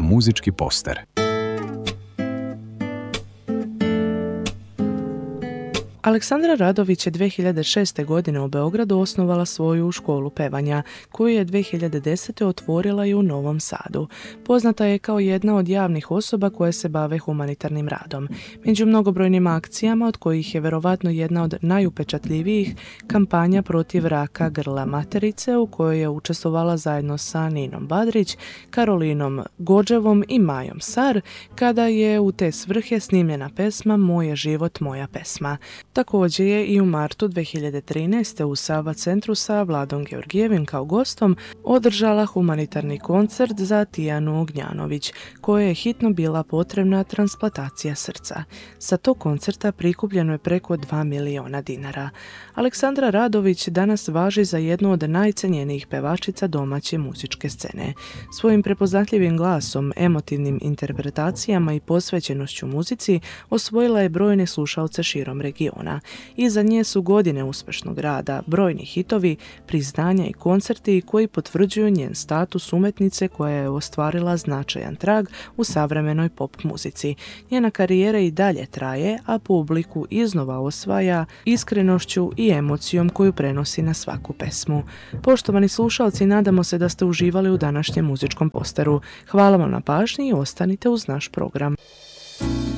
muzički poster. Aleksandra Radović je 2006. godine u Beogradu osnovala svoju školu pevanja, koju je 2010. otvorila i u Novom Sadu. Poznata je kao jedna od javnih osoba koje se bave humanitarnim radom. Među mnogobrojnim akcijama, od kojih je verovatno jedna od najupečatljivijih, kampanja protiv raka grla materice, u kojoj je učestvovala zajedno sa Ninom Badrić, Karolinom Gođevom i Majom Sar, kada je u te svrhe snimljena pesma Moj je život, moja pesma. Također je i u martu 2013. u Sava centru sa Vladom Georgijevim kao gostom održala humanitarni koncert za Tijanu Ognjanović, kojoj je hitno bila potrebna transplantacija srca. Sa tog koncerta prikupljeno je preko 2 miliona dinara. Aleksandra Radović danas važi za jednu od najcenjenijih pevačica domaće muzičke scene. Svojim prepoznatljivim glasom, emotivnim interpretacijama i posvećenošću muzici osvojila je brojne slušaoce širom regiona. Iza nje su godine uspešnog rada, brojni hitovi, priznanja i koncerti koji potvrđuju njen status umetnice koja je ostvarila značajan trag u savremenoj pop muzici. Njena karijera i dalje traje, a publiku iznova osvaja iskrenošću i emocijom koju prenosi na svaku pesmu. Poštovani slušalci, nadamo se da ste uživali u današnjem muzičkom posteru. Hvala vam na pažnji i ostanite uz naš program.